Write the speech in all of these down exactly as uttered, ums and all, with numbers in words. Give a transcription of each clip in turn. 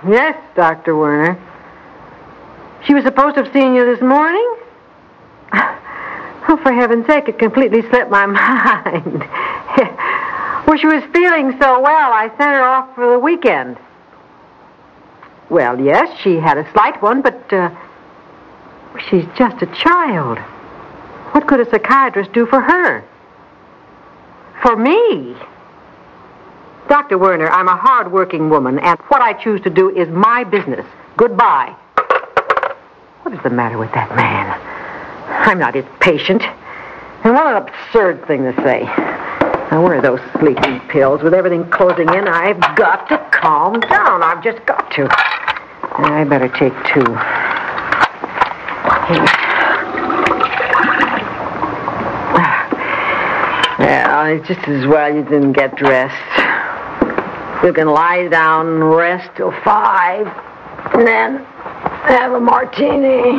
Yes, Doctor Werner. She was supposed to have seen you this morning? Oh, for heaven's sake, it completely slipped my mind. Well, she was feeling so well, I sent her off for the weekend. Well, yes, she had a slight one, but uh, she's just a child. What could a psychiatrist do for her? For me? Doctor Werner, I'm a hard-working woman, and what I choose to do is my business. Goodbye. What is the matter with that man? I'm not his patient. And what an absurd thing to say. Now, where are those sleeping pills? With everything closing in, I've got to calm down. I've just got to. I better take two. Well, it's just as well you didn't get dressed. You can lie down and rest till five, and then have a martini.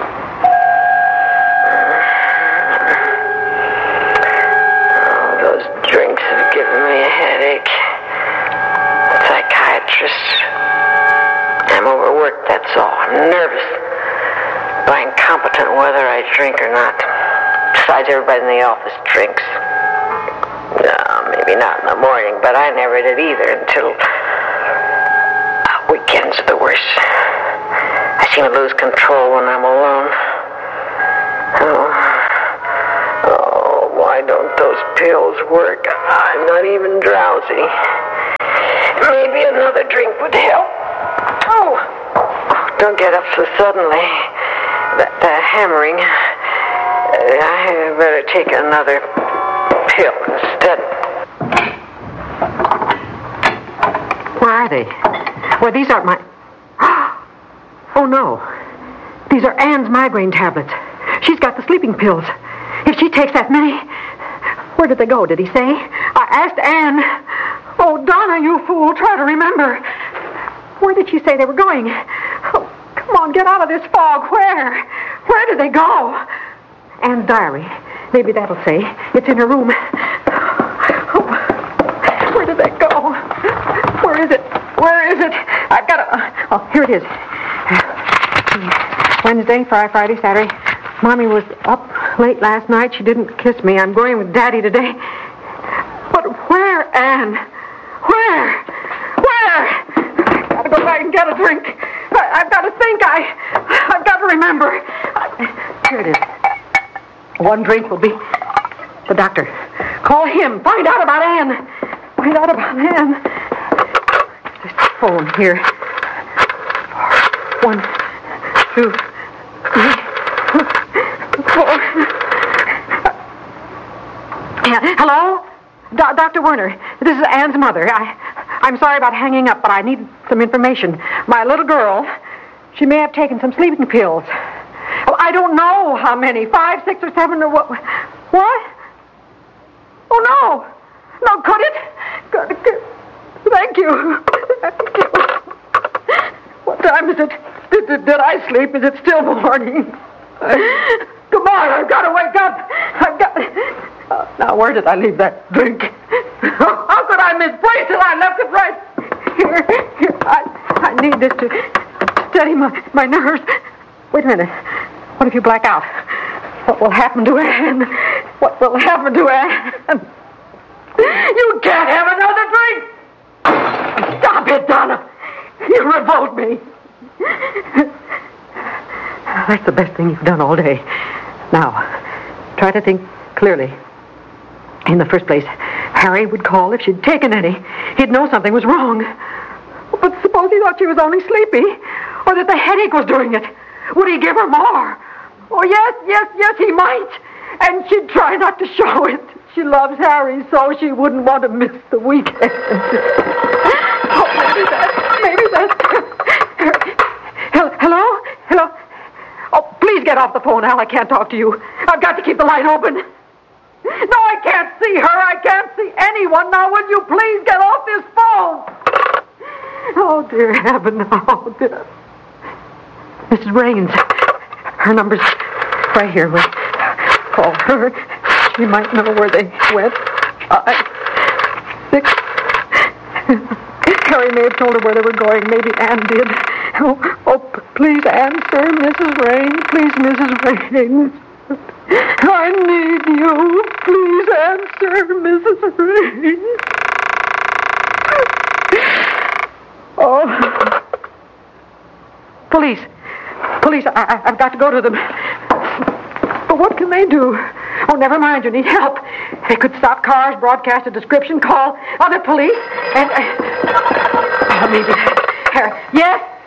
Oh, those drinks have given me a headache. The psychiatrist. I'm overworked, that's all. I'm nervous. But incompetent whether I drink or not. Besides, everybody in the office drinks. No, maybe not in the morning, but I never did either until... Uh, weekends are the worst. I seem to lose control when I'm alone. Oh, oh, why don't those pills work? I'm not even drowsy. Maybe another drink would help. Oh, oh don't get up so suddenly. That, that hammering. Uh, I better take another pill instead. Where are they? Well, these aren't my... Oh, no. These are Anne's migraine tablets. She's got the sleeping pills. If she takes that many... Where did they go, did he say? I asked Anne. Oh, Donna, you fool, try to remember. Where did she say they were going? Oh, come on, get out of this fog. Where? Where did they go? Anne's diary. Maybe that'll say. It's in her room. Oh, where did they go? Where is it? Where is it? I've got to... Oh, here it is. Wednesday, Friday, Saturday. Mommy was up late last night. She didn't kiss me. I'm going with Daddy today. But where, Anne? Where? Where? I've got to go back and get a drink. I, I've got to think. I, I've got to remember. I, here it is. One drink will be... The doctor. Call him. Find out about Anne. Find out about Anne. This phone here. One, two, three, four. Yeah. Hello? Do- Doctor Werner. This is Anne's mother. I, I'm sorry about hanging up, but I need some information. My little girl, she may have taken some sleeping pills. Well, I don't know how many. Five, six, or seven, or what? What? Oh, no. No, could it? Could it? Thank you. Thank you. What time is it? Did, did, did I sleep? Is it still morning? Come on, I've got to wake up. I've got... Uh, now, where did I leave that drink? How could I misplace it? I left it right here. Here. I, I need this to steady my, my nerves. Wait a minute. What if you black out? What will happen to Anne? What will happen to Anne? You can't have another drink! Stop it, Donna! You revolt me! That's the best thing you've done all day. Now, try to think clearly. In the first place, Harry would call if she'd taken any. He'd know something was wrong. But suppose he thought she was only sleepy, or that the headache was doing it. Would he give her more? Oh, yes, yes, yes, he might. And she'd try not to show it. She loves Harry so she wouldn't want to miss the weekend. Oh, maybe that's... Maybe that's... Hello? Hello? Oh, please get off the phone, Al. I can't talk to you. I've got to keep the light open. No, I can't see her. I can't see anyone. Now, will you please get off this phone? Oh, dear heaven. Oh, dear. Missus Raines. Her number's right here. We'll call her. She might know where they went. Five, six. Harry may have told her where they were going. Maybe Anne did. Oh, oh please answer, Missus Rain. Please, Missus Rain. I need you. Please answer, Missus Rain. Oh. Police. Police, I, I, I've got to go to them. But what can they do? Oh, never mind, you need help. They could stop cars, broadcast a description, call other police, and... Uh, oh, maybe... Harry. Yes?